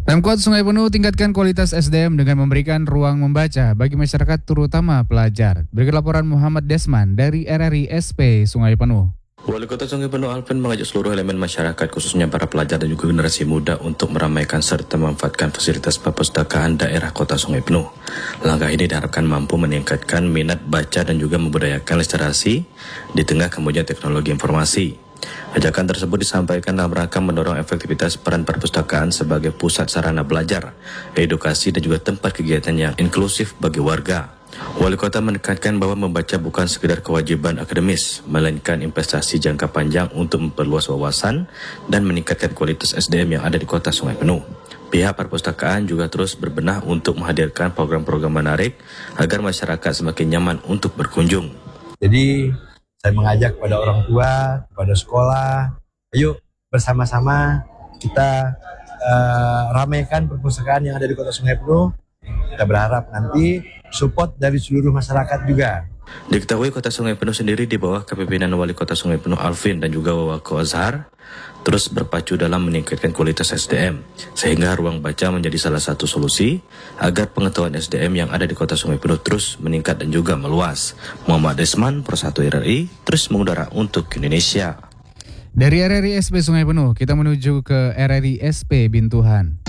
Pemkot Sungai Penuh tingkatkan kualitas SDM dengan memberikan ruang membaca bagi masyarakat terutama pelajar. Berikut laporan Muhammad Desman dari RRI SP Sungai Penuh. Wali Kota Sungai Penuh Alvin mengajak seluruh elemen masyarakat khususnya para pelajar dan juga generasi muda untuk meramaikan serta memanfaatkan fasilitas perpustakaan daerah Kota Sungai Penuh. Langkah ini diharapkan mampu meningkatkan minat baca dan juga membudayakan literasi di tengah kemajuan teknologi informasi. Ajakan tersebut disampaikan dalam rangka mendorong efektivitas peran perpustakaan sebagai pusat sarana belajar, edukasi dan juga tempat kegiatan yang inklusif bagi warga. Wali Kota menekankan bahwa membaca bukan sekedar kewajiban akademis, melainkan investasi jangka panjang untuk memperluas wawasan dan meningkatkan kualitas SDM yang ada di Kota Sungai Penuh. Pihak perpustakaan juga terus berbenah untuk menghadirkan program-program menarik agar masyarakat semakin nyaman untuk berkunjung. Jadi saya mengajak kepada orang tua, kepada sekolah, ayo bersama-sama kita ramaikan perpustakaan yang ada di Kota Sungai Penuh. Kita berharap nanti support dari seluruh masyarakat juga. Diketahui Kota Sungai Penuh sendiri di bawah kepemimpinan Wali Kota Sungai Penuh Alvin dan juga Wawako Azhar terus berpacu dalam meningkatkan kualitas SDM, sehingga ruang baca menjadi salah satu solusi agar pengetahuan SDM yang ada di Kota Sungai Penuh terus meningkat dan juga meluas. Muhammad Desman, Persatu RRI, terus mengudara untuk Indonesia. Dari RRI SP Sungai Penuh, kita menuju ke RRI SP Bintuhan.